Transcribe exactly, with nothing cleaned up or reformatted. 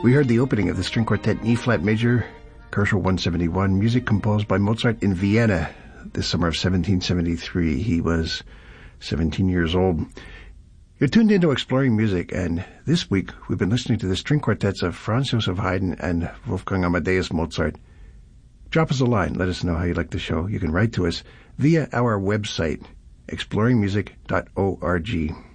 We heard the opening of the string quartet in E-flat major, Koerschel one seventy-one, music composed by Mozart in Vienna this summer of seventeen seventy-three. He was seventeen years old. You're tuned into Exploring Music, and this week we've been listening to the string quartets of Franz Joseph Haydn and Wolfgang Amadeus Mozart. Drop us a line. Let us know how you like the show. You can write to us via our website, exploring music dot org.